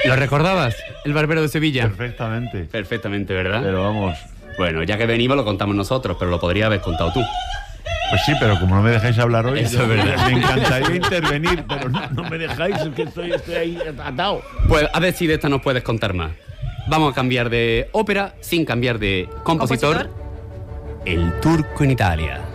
¿Lo recordabas? El barbero de Sevilla. Perfectamente. Perfectamente, ¿verdad? Pero vamos... Bueno, ya que venimos lo contamos nosotros, pero lo podría haber contado tú. Pues sí, pero como no me dejáis hablar hoy, Eso es verdad. me encantaría intervenir, pero no me dejáis, es que estoy ahí atado. Pues a ver si de esta nos puedes contar más. Vamos a cambiar de ópera sin cambiar de compositor. El Turco en Italia.